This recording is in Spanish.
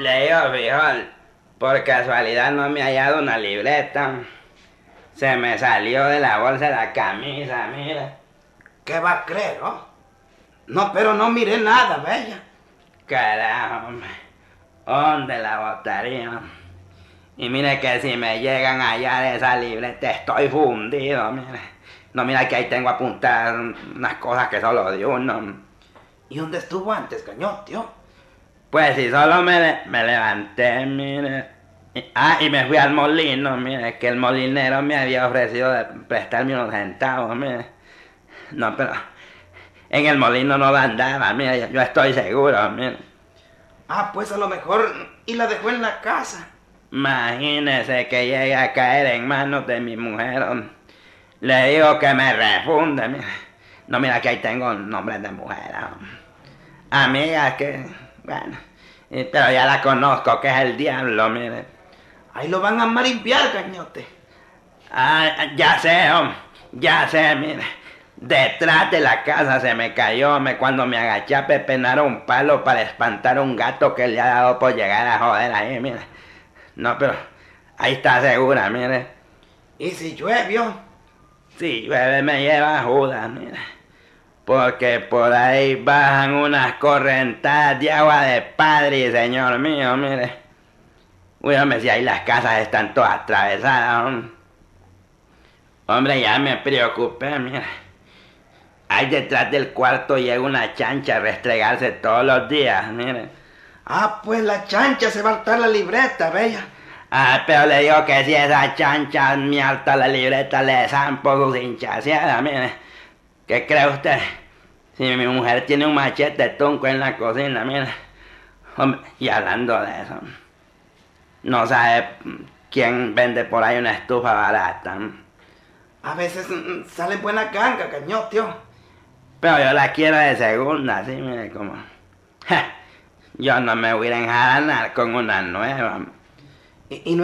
Le digo, frijol, por casualidad no me ha hallado una libreta. Se me salió de la bolsa de la camisa, mira. ¿Qué va a creer, oh? No, pero no miré nada, bella. Carajo, hombre. ¿Dónde la botaría? Y mire que si me llegan a hallar esa libreta estoy fundido, mire. No, mira que ahí tengo apuntadas unas cosas que solo de uno. ¿Y dónde estuvo antes, cañotio? Pues si solo me levanté, mire. Y me fui al molino, mire, que el molinero me había ofrecido de prestarme unos centavos, mire. No, pero en el molino no la andaba, mire, yo estoy seguro, mire. Ah, pues a lo mejor y la dejó en la casa. Imagínese que llegue a caer en manos de mi mujer. Le digo que me refunde, mire. No, mira que ahí tengo nombres de mujer. Amigas que, bueno, pero ya la conozco, que es el diablo, mire. Ahí lo van a marimpiar, cañote. Ah, ya sé, hombre, ya sé, mire. Detrás de la casa se me cayó, cuando me agaché a pepenar un palo para espantar a un gato que le ha dado por llegar a joder ahí, mire. No, pero ahí está segura, mire. ¿Y si llueve? Si llueve me lleva a Judas, mire. Porque por ahí bajan unas correntadas de agua de padre, señor mío, mire. Uy, hombre, si ahí las casas están todas atravesadas, hombre. Hombre, ya me preocupé, mire. Ahí detrás del cuarto llega una chancha a restregarse todos los días, mire. Ah, pues la chancha se va a hartar la libreta, bella. Ah, pero le digo que si esa chancha me harta la libreta, le zampo sus hinchaseadas, mire. ¿Qué cree usted? Si mi mujer tiene un machete tunco en la cocina, mire. Hombre, y hablando de eso, no sabe quién vende por ahí una estufa barata. A veces sale buena ganga, cañotio. Pero yo la quiero de segunda, así, mire, como... yo no me voy a enjaranar con una nueva. Y no